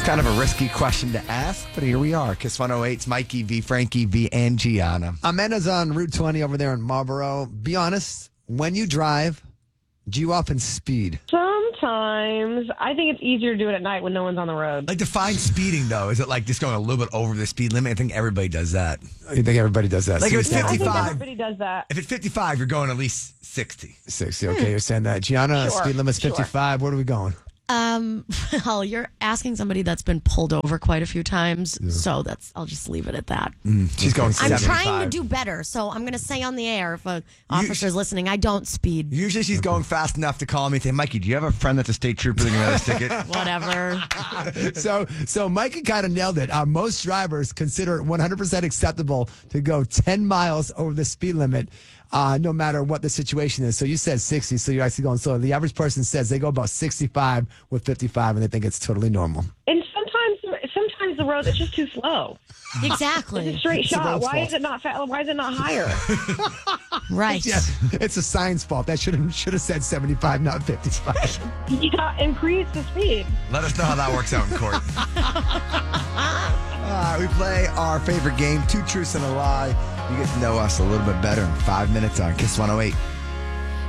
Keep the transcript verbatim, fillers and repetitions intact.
kind of a risky question to ask, but here we are. Kiss one oh eight's Mikey V, Frankie V, and Gianna. Amanda's on Route twenty over there in Marlboro. Be honest, when you drive, do you often speed? Sometimes. I think it's easier to do it at night when no one's on the road. Like, define speeding, though. Is it like just going a little bit over the speed limit? I think everybody does that. You think everybody does that? Like, if it's I think fifty-five. everybody does that. If it's fifty-five, you're going at least sixty. sixty, okay, you're saying that. Gianna, Sure, speed limit's sure. fifty-five. Where are we going? Um, well, you're asking somebody that's been pulled over quite a few times, so that's I'll just leave it at that. She's going I'm seventy-five. trying to do better, so I'm going to say on the air if an officer's listening, I don't speed. Usually she's going fast enough to call me and say, Mikey, do you have a friend that's a state trooper that can write a ticket? Whatever. So, so Mikey kind of nailed it. Uh, most drivers consider it one hundred percent acceptable to go ten miles over the speed limit, uh, no matter what the situation is. So you said sixty, so you're actually going slow. The average person says they go about sixty-five with fifty-five, and they think it's totally normal. And sometimes, sometimes the road is just too slow. Exactly. It's a straight It's the shot. road's Why fault. is it not fa- Why is it not higher? Right. Yeah, it's a science fault. That should have should have said seventy-five, not fifty-five. Yeah, increase the speed. Let us know how that works out in court. uh, we play our favorite game, Two Truths and a Lie. You get to know us a little bit better in five minutes on Kiss one oh eight.